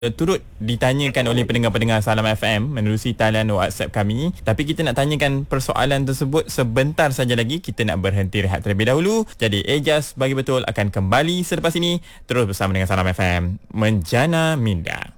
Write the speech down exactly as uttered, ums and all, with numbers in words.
turut ditanyakan oleh pendengar-pendengar Salam F M menerusi talian WhatsApp kami. Tapi kita nak tanyakan persoalan tersebut sebentar saja lagi. Kita nak berhenti rehat terlebih dahulu. Jadi Ejas Bagi Betul akan kembali selepas ini. Terus bersama dengan Salam F M Menjana Minda.